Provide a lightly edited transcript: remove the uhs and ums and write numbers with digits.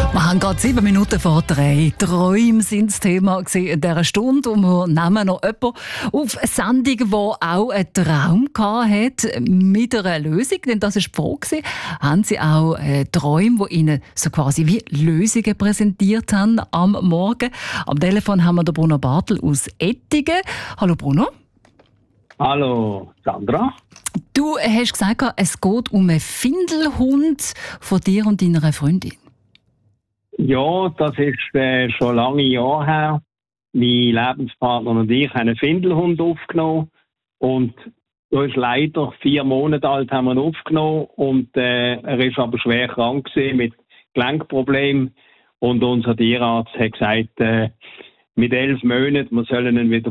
Wir haben gerade 7 Minuten vor 3. Träume sind das Thema in dieser Stunde. Und wir nehmen noch jemanden auf eine Sendung, der auch einen Traum hatte mit einer Lösung. Denn das war die Frage. Haben Sie auch Träume, die Ihnen so quasi wie Lösungen präsentiert haben am Morgen? Am Telefon haben wir den Bruno Bartel aus Ettigen. Hallo Bruno. Hallo Sandra. Du hast gesagt, es geht um einen Findelhund von dir und deiner Freundin. Ja, das ist schon lange Jahre her. Mein Lebenspartner und ich haben einen Findelhund aufgenommen. Und er ist leider 4 Monate alt, haben wir ihn aufgenommen. Und er ist aber schwer krank gewesen, mit Gelenkproblemen. Und unser Tierarzt hat gesagt, mit 11 Monaten, wir sollen ihn wieder